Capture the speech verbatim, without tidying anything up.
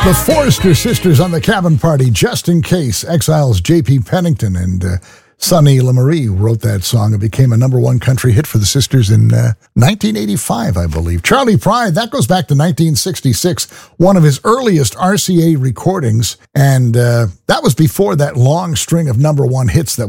The Forrester Sisters on the Cabin Party, Just in Case. Exiles J P Pennington and uh, Sonny LaMarie wrote that song. It became a number one country hit for the sisters in uh, nineteen eighty-five, I believe. Charley Pride, that goes back to nineteen sixty-six, one of his earliest R C A recordings. And uh, that was before that long string of number one hits that